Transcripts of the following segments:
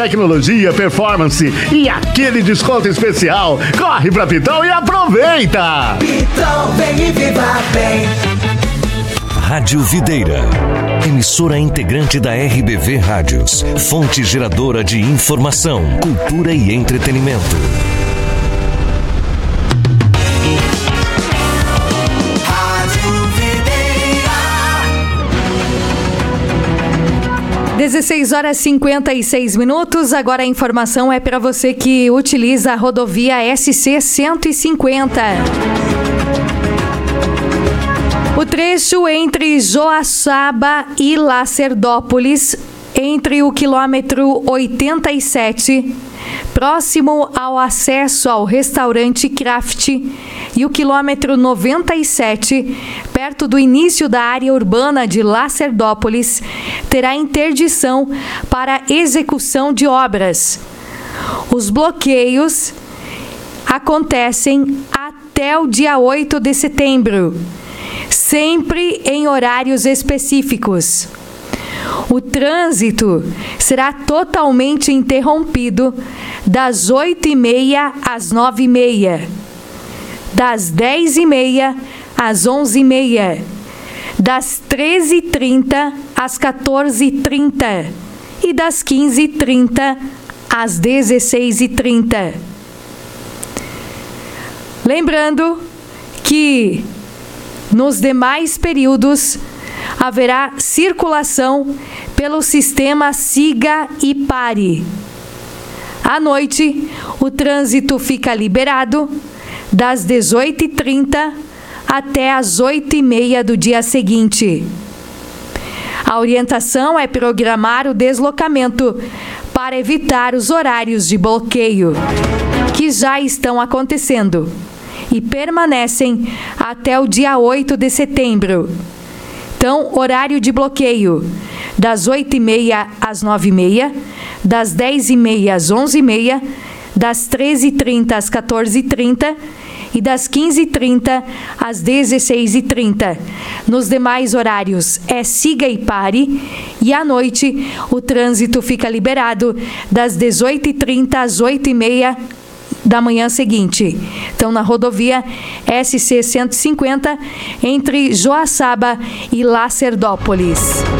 tecnologia, performance e aquele desconto especial. Corre pra Pitol e aproveita! Pitol, vem e viva bem. Rádio Videira, emissora integrante da RBV Rádios, fonte geradora de informação, cultura e entretenimento. Rádio Videira. 16h56. Agora a informação é para você que utiliza a rodovia SC 150. O trecho entre Joaçaba e Lacerdópolis, entre o quilômetro 87, próximo ao acesso ao restaurante Craft, e o quilômetro 97, perto do início da área urbana de Lacerdópolis, terá interdição para execução de obras. Os bloqueios acontecem até o dia 8 de setembro. Sempre em horários específicos. O trânsito será totalmente interrompido das 8h30 às 9h30, das 10h30 às 11h30, das 13h30 às 14h30 e das 15h30 às 16h30. Lembrando que nos demais períodos, haverá circulação pelo sistema Siga e Pare. À noite, o trânsito fica liberado das 18h30 até as 8h30 do dia seguinte. A orientação é programar o deslocamento para evitar os horários de bloqueio, que já estão acontecendo e permanecem até o dia 8 de setembro. Então, horário de bloqueio, das 8h30 às 9h30, das 10h30 às 11h30, das 13h30 às 14h30 e das 15h30 às 16h30. Nos demais horários é siga e pare, e à noite o trânsito fica liberado das 18h30 às 8h30 da manhã seguinte. Então, na rodovia SC 150, entre Joaçaba e Lacerdópolis.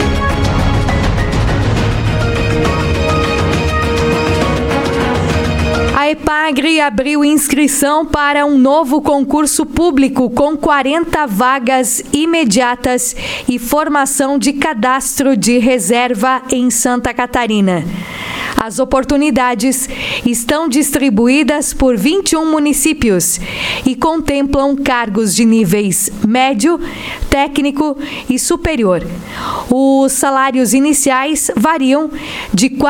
A EPAGRE abriu inscrição para um novo concurso público com 40 vagas imediatas e formação de cadastro de reserva em Santa Catarina. As oportunidades estão distribuídas por 21 municípios e contemplam cargos de níveis médio, técnico e superior. Os salários iniciais variam de R$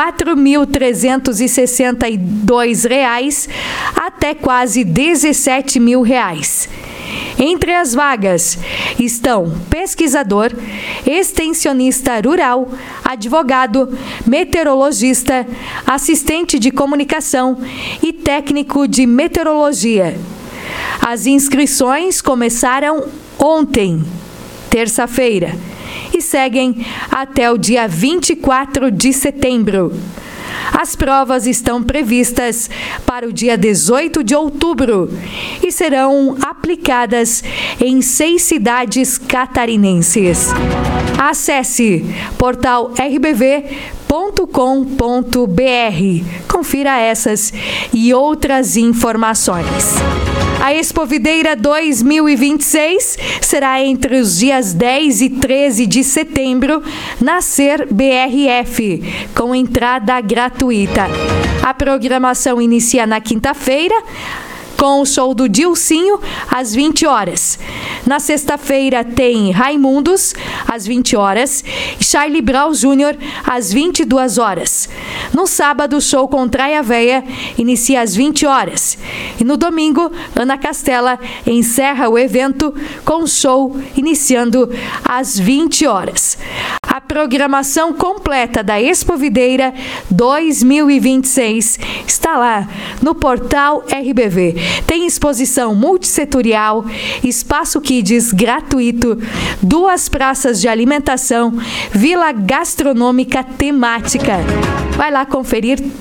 4.362 até quase R$ 17.000. Entre as vagas estão pesquisador, extensionista rural, advogado, meteorologista, assistente de comunicação e técnico de meteorologia. As inscrições começaram ontem, terça-feira, e seguem até o dia 24 de setembro. As provas estão previstas para o dia 18 de outubro e serão aplicadas em 6 cidades catarinenses. Acesse portal rbv.com.br. Confira essas e outras informações. A Expo Videira 2026 será entre os dias 10 e 13 de setembro na Ser BRF, com entrada gratuita. A programação inicia na quinta-feira, com o show do Dilcinho, às 20 horas. Na sexta-feira tem Raimundos, às 20 horas, e Charlie Brown Jr., às 22 horas. No sábado, o show com Traia Véia inicia às 20 horas. E no domingo, Ana Castela encerra o evento com show iniciando às 20 horas. A programação completa da Expo Videira 2026 está lá no portal RBV. Tem exposição multissetorial, espaço kids gratuito, 2 praças de alimentação, vila gastronômica temática. Vai lá conferir